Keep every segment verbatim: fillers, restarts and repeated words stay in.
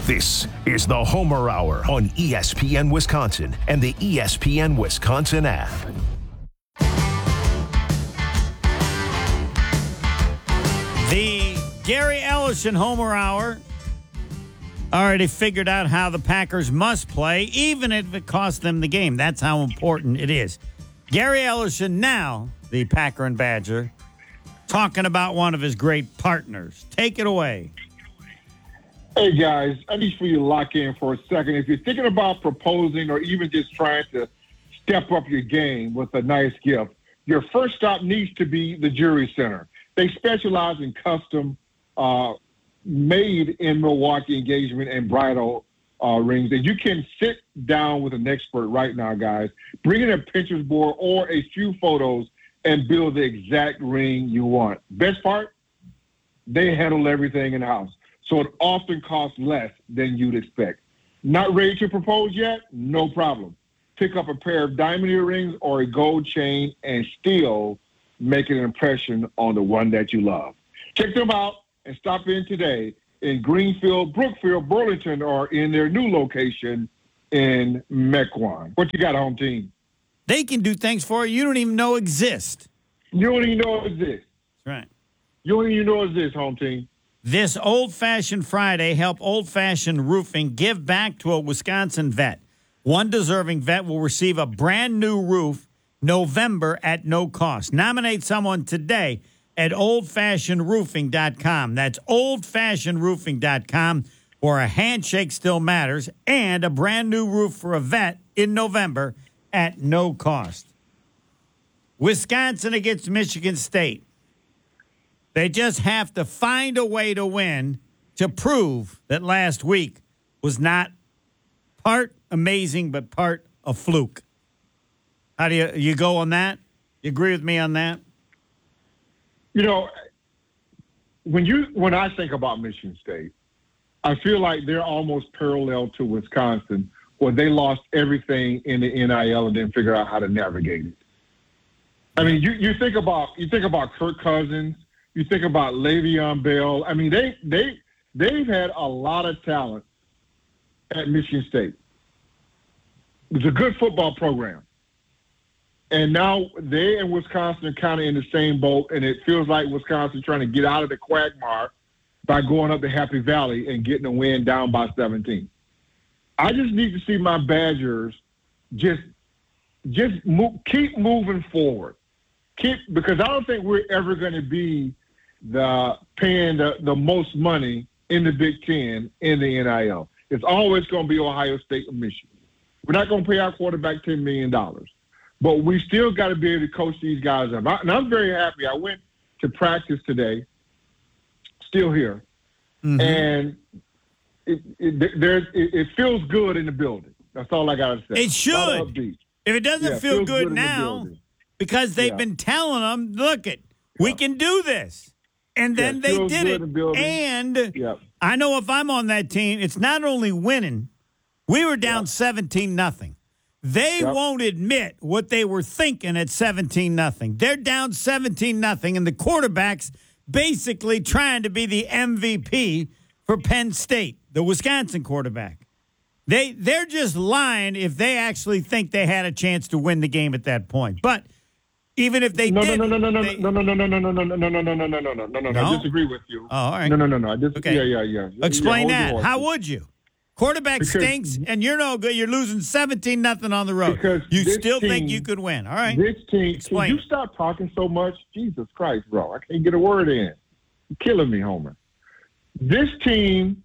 This is the Homer Hour on E S P N Wisconsin and the E S P N Wisconsin app. The Gary Ellison Homer Hour already figured out how the Packers must play, even if it costs them the game. That's how important it is. Gary Ellison, now the Packer and Badger, talking about one of his great partners. Take it away. Hey, guys, I need for you to lock in for a second. If you're thinking about proposing or even just trying to step up your game with a nice gift, your first stop needs to be the Jewelry Center. They specialize in custom, uh, made in Milwaukee engagement and bridal uh, rings. And you can sit down with an expert right now, guys. Bring in a Pinterest board or a few photos and build the exact ring you want. Best part, they handle everything in-house. So it often costs less than you'd expect. Not ready to propose yet? No problem. Pick up a pair of diamond earrings or a gold chain and still make an impression on the one that you love. Check them out and stop in today in Greenfield, Brookfield, Burlington, or in their new location in Mequon. What you got, home team? They can do things for you you don't even know exist. You don't even know it exists. That's right. You don't even know it exists, home team. This Old-Fashioned Friday, help Old-Fashioned Roofing give back to a Wisconsin vet. One deserving vet will receive a brand new roof November at no cost. Nominate someone today at old fashioned roofing dot com. That's old fashioned roofing dot com, where a handshake still matters, and a brand new roof for a vet in November at no cost. Wisconsin against Michigan State. They just have to find a way to win to prove that last week was not part amazing, but part a fluke. How do you, you go on that? You agree with me on that? You know, when you when I think about Michigan State, I feel like they're almost parallel to Wisconsin, where they lost everything in the N I L and didn't figure out how to navigate it. I mean, you, you think about you think about Kirk Cousins. You think about Le'Veon Bell. I mean, they they they've had a lot of talent at Michigan State. It's a good football program, and now they and Wisconsin are kind of in the same boat. And it feels like Wisconsin trying to get out of the quagmire by going up to Happy Valley and getting a win down by seventeen. I just need to see my Badgers just just move, keep moving forward. Keep because I don't think we're ever going to be the paying the, the most money in the Big Ten in the N I L. It's always going to be Ohio State or Michigan. We're not going to pay our quarterback ten million dollars. But we still got to be able to coach these guys up. I, and I'm very happy. I went to practice today, still here. Mm-hmm. And it, it, there's, it, it feels good in the building. That's all I got to say. It should. If it doesn't yeah, feel good, good good now, because they've yeah. been telling them, look it, we yeah. can do this. And then yeah, they did it. The and yeah. I know if I'm on that team, it's not only winning. We were down seventeen nothing. They yep. won't admit what they were thinking at seventeen nothing. They're down seventeen nothing, and the quarterback's basically trying to be the M V P for Penn State, the Wisconsin quarterback. They, they're just lying if they actually think they had a chance to win the game at that point. But even if they no, did, no, no, no, no, they, no, no, no, no, no, no, no, no, no, no, no, no, no, no, no, no, no. I disagree with you. Oh, all right. No, no, no, no. I just, okay. Yeah, yeah, yeah. Explain yeah, that. How would you? Quarterback because, stinks, and you're no good. You're losing seventeen nothing on the road. Because you still team, think you could win. All right. This team, Explain. Can you stop talking so much? Jesus Christ, bro. I can't get a word in. You're killing me, Homer. This team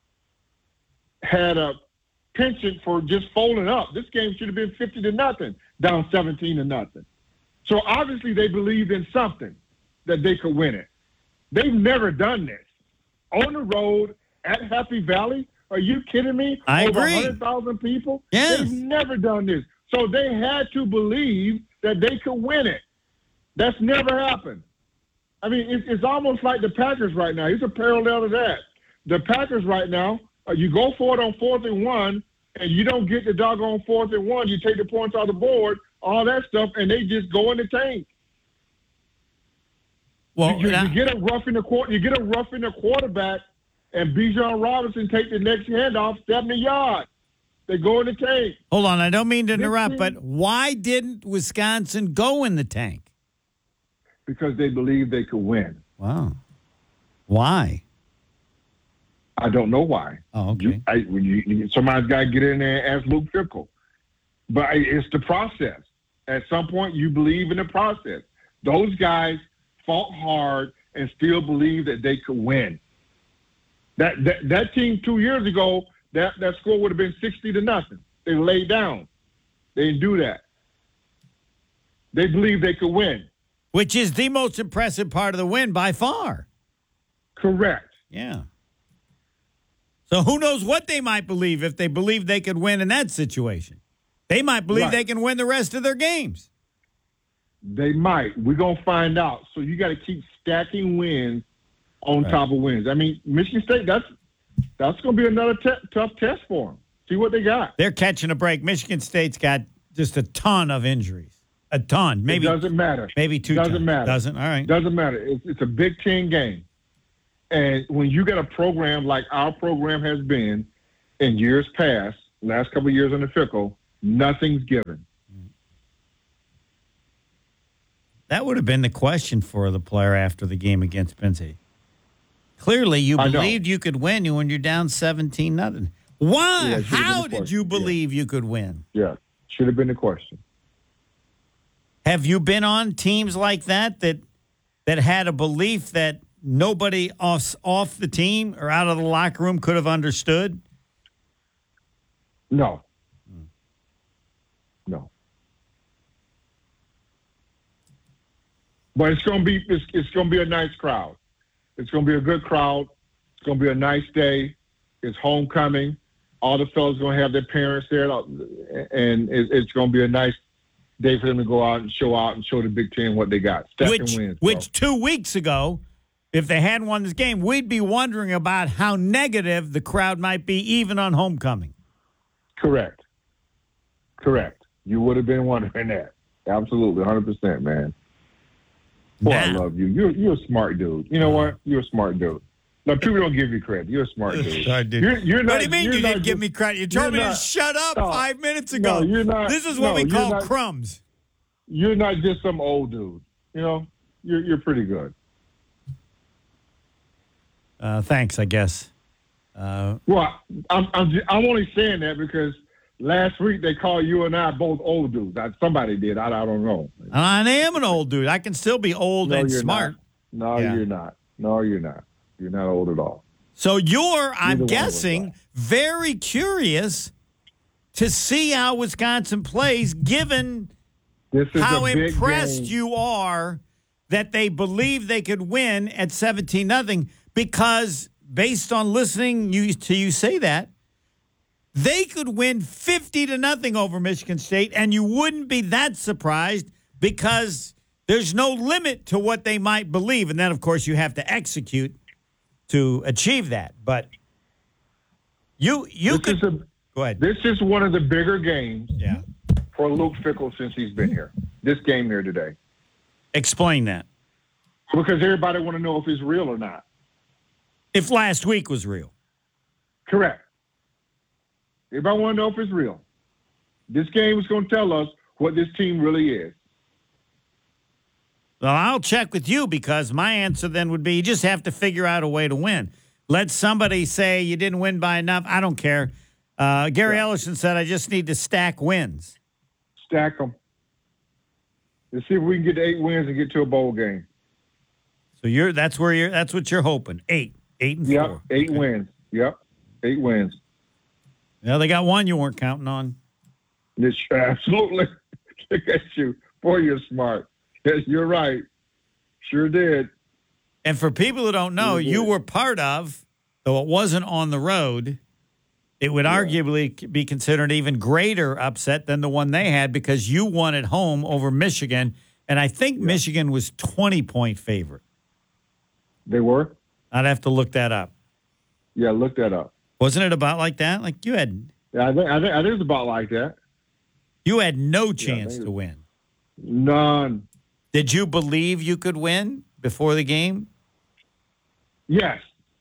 had a penchant for just folding up. This game should have been fifty to nothing, down seventeen to nothing. So obviously they believed in something that they could win it. They've never done this. On the road, at Happy Valley? Are you kidding me? I Over agree. one hundred thousand people? Yes. They've never done this. So they had to believe that they could win it. That's never happened. I mean, it's, it's almost like the Packers right now. It's a parallel to that. The Packers right now, uh, you go for it on fourth and one, and you don't get the doggone fourth and one. You take the points off the board, all that stuff, and they just go in the tank. Well, you, you, now, you get a rough in the quarter. You get a rough in the quarterback, and Bijan Robinson take the next handoff seventy yards. They go in the tank. Hold on, I don't mean to interrupt, team- but why didn't Wisconsin go in the tank? Because they believe they could win. Wow. Why? I don't know why. Oh, okay. You, I, when you, you- somebody's got to get in there and ask Luke Fickell. But I- it's the process. At some point, you believe in the process. Those guys fought hard and still believe that they could win. That that, that team two years ago, that, that score would have been sixty to nothing. They laid down. They didn't do that. They believed they could win. Which is the most impressive part of the win by far. Correct. Yeah. So who knows what they might believe if they believe they could win in that situation. They might believe Right. they can win the rest of their games. They might. We're going to find out. So you got to keep stacking wins on Right. top of wins. I mean, Michigan State, that's that's going to be another te- tough test for them. See what they got. They're catching a break. Michigan State's got just a ton of injuries. A ton. Maybe it doesn't matter. Maybe two Doesn't tons. matter. Doesn't? All right. Doesn't matter. It's, it's a Big Ten game. And when you got a program like our program has been in years past, last couple of years under Fickle, nothing's given. That would have been the question for the player after the game against Penn State. Clearly, you I know. believed you could win when you're down seventeen nothing. Why? Yeah, it should have How been the did you question. believe you could win? Yeah. Should have been the question. Have you been on teams like that that that had a belief that nobody off off the team or out of the locker room could have understood? No. No. But it's gonna be it's, it's gonna be a nice crowd. It's gonna be a good crowd. It's gonna be a nice day. It's homecoming. All the fellas gonna have their parents there, and it, it's gonna be a nice day for them to go out and show out and show the Big Ten what they got. Stacking Which wins, bro. which two weeks ago, if they hadn't won this game, we'd be wondering about how negative the crowd might be even on homecoming. Correct. Correct. You would have been wondering that. Absolutely, one hundred percent, man. Boy, I Now- love you. You're you're a smart dude. You know what? You're a smart dude. No, people don't give you credit. You're a smart dude. Sorry, dude. You're, you're not, What do you mean you're you not didn't give just- me credit? You told you're me to not- shut up no, five minutes ago. No, you're not. This is what no, we you're call not- crumbs. You're not just some old dude. You know, you're you're pretty good. Uh, thanks, I guess. Uh, Well, I'm I'm ju- I'm only saying that because last week they called you and I both old dudes. I, somebody did. I, I don't know. I am an old dude. I can still be old No, and you're smart. not. No, Yeah. you're not. No, you're not. You're not old at all. So you're, I'm one of us guessing, are. very curious to see how Wisconsin plays, given This is how a big impressed game. you are that they believe they could win at seventeen nothing. Because based on listening you to you say that, they could win fifty to nothing over Michigan State, and you wouldn't be that surprised because there's no limit to what they might believe. And then, of course, you have to execute to achieve that. But you you This could is a go ahead. This is one of the bigger games Yeah. for Luke Fickell since he's been here. This game here today. Explain that. Because everybody want to know if it's real or not. If last week was real. Correct. Everybody want to know if it's real. This game is going to tell us what this team really is. Well, I'll check with you because my answer then would be you just have to figure out a way to win. Let somebody say you didn't win by enough. I don't care. Uh, Gary Yeah. Ellerson said I just need to stack wins. Stack them. Let's see if we can get to eight wins and get to a bowl game. So you're that's where you're that's what you're hoping. Eight. Eight and Yep, four. eight wins. Yep, eight wins. Well, they got one you weren't counting on. This, absolutely. Look at you. Boy, you're smart. Yes, you're right. Sure did. And for people who don't know, Sure you did. were part of, though it wasn't on the road, it would arguably be considered an even greater upset than the one they had because you won at home over Michigan. And I think Michigan was twenty-point favorite. They were? I'd have to look that up. Yeah, look that up. Wasn't it about like that? Like you had Yeah, I think, I think, I think it's about like that. you had no chance think to win. None. Did you believe you could win before the game? Yes.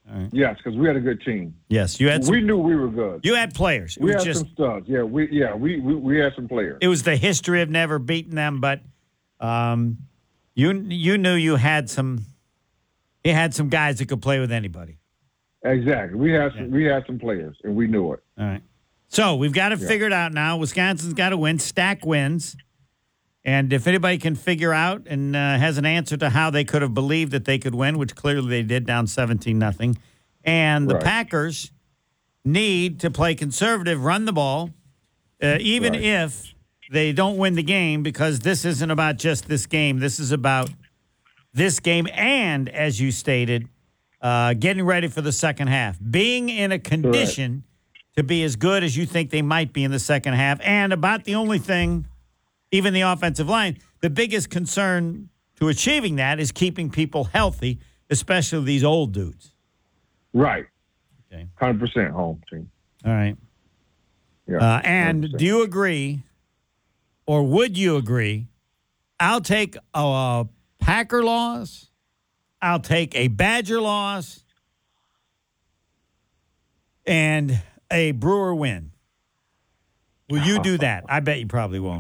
All right. Yes, because we had a good team. Yes, you had. Some, we knew we were good. you had players. It we was had just, some studs. Yeah, we yeah we, we we had some players. It was the history of never beating them, but um, you you knew you had some. You had some guys that could play with anybody. Exactly. We had some, Yeah. we had some players, and we knew it. All right. So we've got it Yeah. figured out now. Wisconsin's got to win. Stack wins. And if anybody can figure out and uh, has an answer to how they could have believed that they could win, which clearly they did, down seventeen nothing, and the Right. Packers need to play conservative, run the ball, uh, even Right. if they don't win the game, because this isn't about just this game. This is about this game and, as you stated, uh, getting ready for the second half, being in a condition to be as good as you think they might be in the second half, and about the only thing, even the offensive line, the biggest concern to achieving that is keeping people healthy, especially these old dudes. Right. Okay. Hundred percent home team. All right. Yeah. Uh, and one hundred percent. do you agree, or would you agree? I'll take a Packer loss. I'll take a Badger loss and a Brewer win. Will you do that? I bet you probably won't.